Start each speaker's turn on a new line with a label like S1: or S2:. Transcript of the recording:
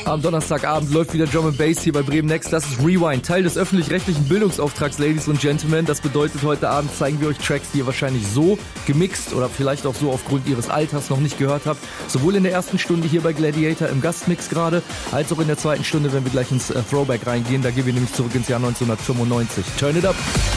S1: Am Donnerstagabend läuft wieder Drum & Bass hier bei Bremen Next. Das ist Rewind, Teil des öffentlich-rechtlichen Bildungsauftrags, Ladies und Gentlemen. Das bedeutet, heute Abend zeigen wir euch Tracks, die ihr wahrscheinlich so gemixt oder vielleicht auch so aufgrund ihres Alters noch nicht gehört habt. Sowohl in der ersten Stunde hier bei Gladiator im Gastmix gerade, als auch in der zweiten Stunde, wenn wir gleich ins Throwback reingehen. Da gehen wir nämlich zurück ins Jahr 1995. Turn it up!